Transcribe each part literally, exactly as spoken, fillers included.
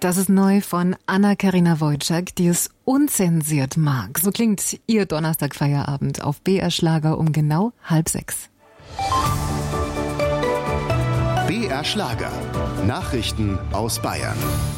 Das ist neu von Anna-Karina Wojcik, die es unzensiert mag. So klingt ihr Donnerstagfeierabend auf B R Schlager um genau halb sechs. B R Schlager. Nachrichten aus Bayern.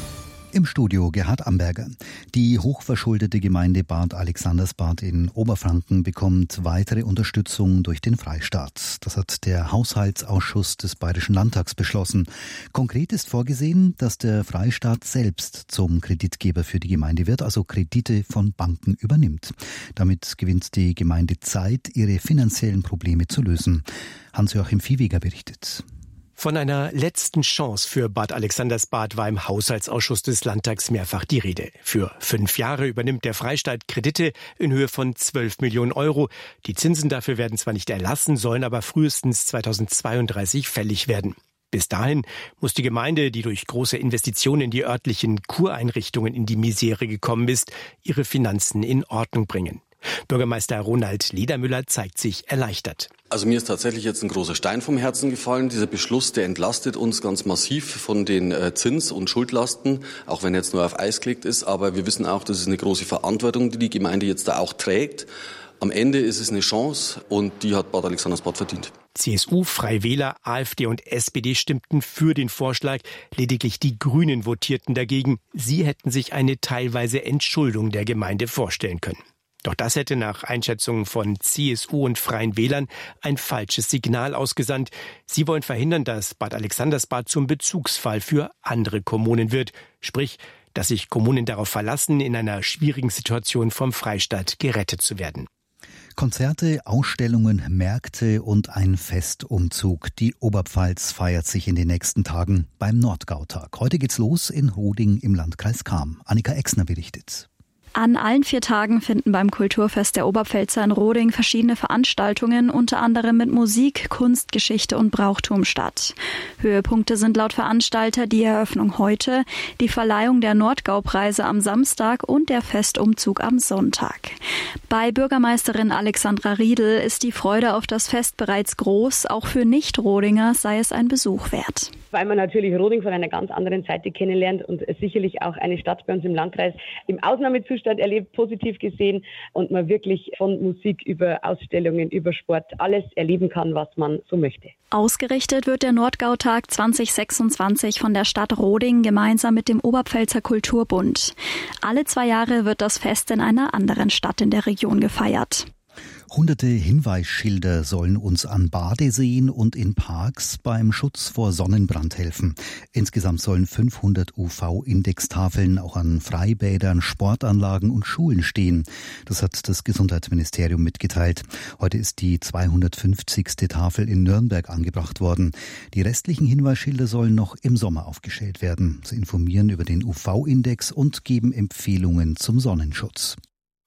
Im Studio Gerhard Amberger. Die hochverschuldete Gemeinde Bad Alexandersbad in Oberfranken bekommt weitere Unterstützung durch den Freistaat. Das hat der Haushaltsausschuss des Bayerischen Landtags beschlossen. Konkret ist vorgesehen, dass der Freistaat selbst zum Kreditgeber für die Gemeinde wird, also Kredite von Banken übernimmt. Damit gewinnt die Gemeinde Zeit, ihre finanziellen Probleme zu lösen. Hans-Joachim Viehweger berichtet. Von einer letzten Chance für Bad Alexandersbad war im Haushaltsausschuss des Landtags mehrfach die Rede. Für fünf Jahre übernimmt der Freistaat Kredite in Höhe von zwölf Millionen Euro. Die Zinsen dafür werden zwar nicht erlassen, sollen aber frühestens zweitausendzweiunddreißig fällig werden. Bis dahin muss die Gemeinde, die durch große Investitionen in die örtlichen Kureinrichtungen in die Misere gekommen ist, ihre Finanzen in Ordnung bringen. Bürgermeister Ronald Ledermüller zeigt sich erleichtert. Also mir ist tatsächlich jetzt ein großer Stein vom Herzen gefallen. Dieser Beschluss, der entlastet uns ganz massiv von den äh, Zins- und Schuldlasten, auch wenn er jetzt nur auf Eis gelegt ist. Aber wir wissen auch, das ist eine große Verantwortung, die die Gemeinde jetzt da auch trägt. Am Ende ist es eine Chance und die hat Bad Alexandersbad verdient. C S U, Freie Wähler, AfD und S P D stimmten für den Vorschlag. Lediglich die Grünen votierten dagegen. Sie hätten sich eine teilweise Entschuldung der Gemeinde vorstellen können. Doch das hätte nach Einschätzungen von C S U und Freien Wählern ein falsches Signal ausgesandt. Sie wollen verhindern, dass Bad Alexandersbad zum Bezugsfall für andere Kommunen wird. Sprich, dass sich Kommunen darauf verlassen, in einer schwierigen Situation vom Freistaat gerettet zu werden. Konzerte, Ausstellungen, Märkte und ein Festumzug. Die Oberpfalz feiert sich in den nächsten Tagen beim Nordgautag. Heute geht's los in Roding im Landkreis Cham. Annika Exner berichtet. An allen vier Tagen finden beim Kulturfest der Oberpfälzer in Roding verschiedene Veranstaltungen, unter anderem mit Musik, Kunst, Geschichte und Brauchtum statt. Höhepunkte sind laut Veranstalter die Eröffnung heute, die Verleihung der Nordgau-Preise am Samstag und der Festumzug am Sonntag. Bei Bürgermeisterin Alexandra Riedl ist die Freude auf das Fest bereits groß, auch für Nicht-Rodinger sei es ein Besuch wert. Weil man natürlich Roding von einer ganz anderen Seite kennenlernt und sicherlich auch eine Stadt bei uns im Landkreis im Ausnahmezustand erlebt, positiv gesehen und man wirklich von Musik über Ausstellungen, über Sport alles erleben kann, was man so möchte. Ausgerichtet wird der Nordgautag zwanzig sechsundzwanzig von der Stadt Roding gemeinsam mit dem Oberpfälzer Kulturbund. Alle zwei Jahre wird das Fest in einer anderen Stadt in der Region gefeiert. Hunderte Hinweisschilder sollen uns an Badeseen und in Parks beim Schutz vor Sonnenbrand helfen. Insgesamt sollen fünfhundert U V-Indextafeln auch an Freibädern, Sportanlagen und Schulen stehen. Das hat das Gesundheitsministerium mitgeteilt. Heute ist die zweihundertfünfzigste Tafel in Nürnberg angebracht worden. Die restlichen Hinweisschilder sollen noch im Sommer aufgestellt werden. Sie informieren über den U V-Index und geben Empfehlungen zum Sonnenschutz.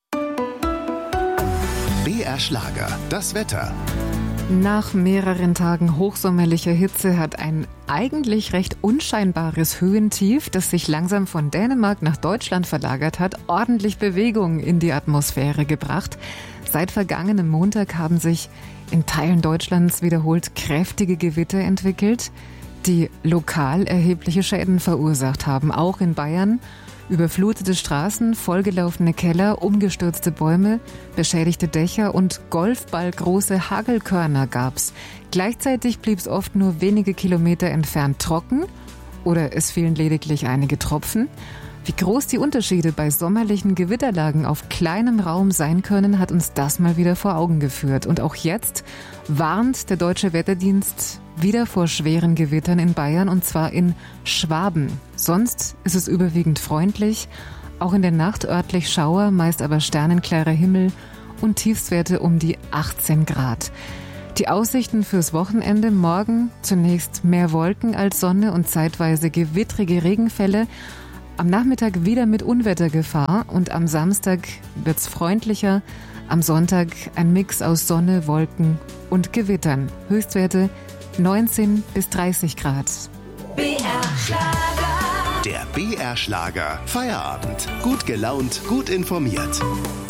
B R Schlager, das Wetter. Nach mehreren Tagen hochsommerlicher Hitze hat ein eigentlich recht unscheinbares Höhentief, das sich langsam von Dänemark nach Deutschland verlagert hat, ordentlich Bewegung in die Atmosphäre gebracht. Seit vergangenem Montag haben sich in Teilen Deutschlands wiederholt kräftige Gewitter entwickelt, die lokal erhebliche Schäden verursacht haben, auch in Bayern. Überflutete Straßen, vollgelaufene Keller, umgestürzte Bäume, beschädigte Dächer und golfballgroße Hagelkörner gab's. Gleichzeitig blieb's oft nur wenige Kilometer entfernt trocken oder es fielen lediglich einige Tropfen. Wie groß die Unterschiede bei sommerlichen Gewitterlagen auf kleinem Raum sein können, hat uns das mal wieder vor Augen geführt. Und auch jetzt warnt der Deutsche Wetterdienst wieder vor schweren Gewittern in Bayern, und zwar in Schwaben. Sonst ist es überwiegend freundlich, auch in der Nacht örtlich Schauer, meist aber sternenklarer Himmel und Tiefstwerte um die achtzehn Grad. Die Aussichten fürs Wochenende: morgen zunächst mehr Wolken als Sonne und zeitweise gewittrige Regenfälle. Am Nachmittag wieder mit Unwettergefahr und am Samstag wird's freundlicher. Am Sonntag ein Mix aus Sonne, Wolken und Gewittern. Höchstwerte neunzehn bis dreißig Grad. B R Schlager. Der B R Schlager Feierabend. Gut gelaunt, gut informiert.